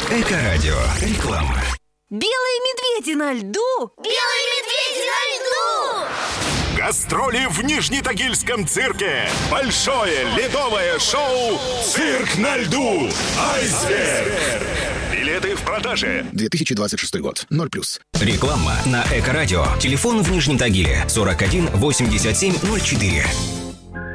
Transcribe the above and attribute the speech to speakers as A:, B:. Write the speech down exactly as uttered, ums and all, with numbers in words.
A: Эко-радио. Реклама.
B: Белые медведи на льду!
C: Белые медведи на льду!
D: Гастроли в Нижнетагильском цирке. Большое ледовое шоу «Цирк на льду». Айсберг. Билеты в продаже.
E: две тысячи двадцать шестой год. ноль плюс.
A: Реклама на Эко-радио. Телефон в Нижнем Тагиле сорок один восемьдесят семь ноль четыре.